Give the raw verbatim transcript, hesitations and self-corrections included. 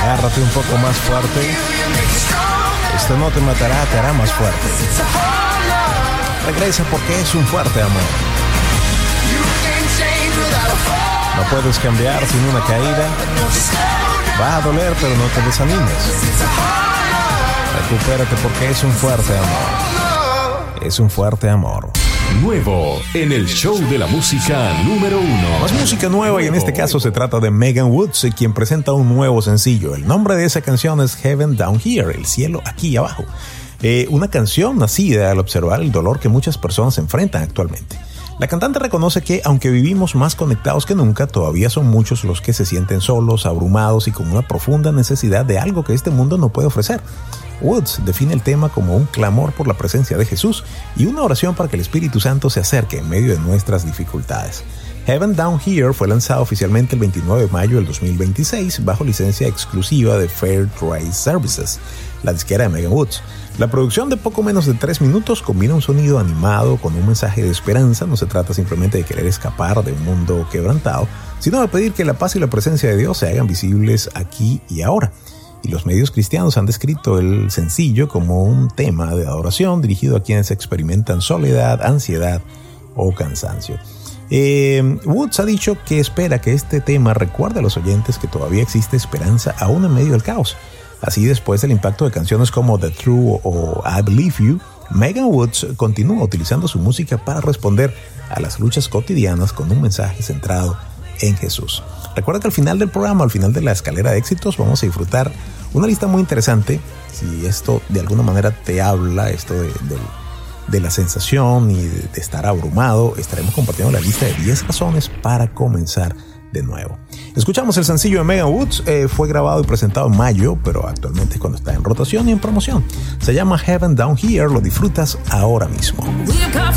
Agárrate un poco más fuerte. Esto no te matará, te hará más fuerte. Regresa porque es un fuerte amor. No puedes cambiar sin una caída. Va a doler, pero no te desanimes. Recupérate porque es un fuerte amor. Es un fuerte amor. Nuevo en el show de la música número uno. Más música nueva, y en este caso se trata de Megan Woods, quien presenta un nuevo sencillo. El nombre de esa canción es Heaven Down Here, el cielo aquí abajo. Eh, una canción nacida al observar el dolor que muchas personas enfrentan actualmente. La cantante reconoce que, aunque vivimos más conectados que nunca, todavía son muchos los que se sienten solos, abrumados y con una profunda necesidad de algo que este mundo no puede ofrecer. Woods define el tema como un clamor por la presencia de Jesús y una oración para que el Espíritu Santo se acerque en medio de nuestras dificultades. Heaven Down Here fue lanzado oficialmente el veintinueve de mayo del dos mil veintiséis bajo licencia exclusiva de Fair Trade Services, la disquera de Megan Woods. La producción, de poco menos de tres minutos, combina un sonido animado con un mensaje de esperanza. No se trata simplemente de querer escapar de un mundo quebrantado, sino de pedir que la paz y la presencia de Dios se hagan visibles aquí y ahora. Y los medios cristianos han descrito el sencillo como un tema de adoración dirigido a quienes experimentan soledad, ansiedad o cansancio. Eh, Woods ha dicho que espera que este tema recuerde a los oyentes que todavía existe esperanza aún en medio del caos. Así, después del impacto de canciones como The True o I Believe You, Megan Woods continúa utilizando su música para responder a las luchas cotidianas con un mensaje centrado en Jesús. Recuerda que al final del programa, al final de la escalera de éxitos, vamos a disfrutar una lista muy interesante. Si esto de alguna manera te habla, esto de, de, de la sensación y de, de estar abrumado, estaremos compartiendo la lista de diez razones para comenzar de nuevo. Escuchamos el sencillo de Megan Woods. Eh, fue grabado y presentado en mayo, pero actualmente es cuando está en rotación y en promoción. Se llama Heaven Down Here. Lo disfrutas ahora mismo.